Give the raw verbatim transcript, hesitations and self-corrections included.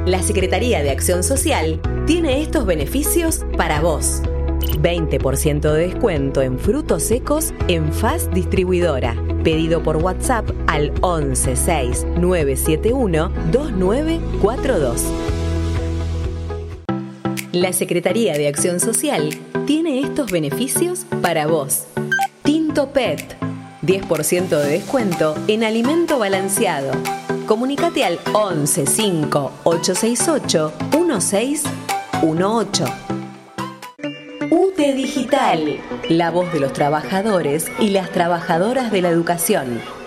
La Secretaría de Acción Social tiene estos beneficios para vos. veinte por ciento de descuento en frutos secos en F A S Distribuidora. Pedido por WhatsApp al once seis nueve siete uno dos nueve cuatro dos. La Secretaría de Acción Social tiene estos beneficios para vos. Tinto Pet. diez por ciento de descuento en alimento balanceado. Comunicate al once cinco ocho seis ocho uno seis uno ocho. U T E Digital, la voz de los trabajadores y las trabajadoras de la educación.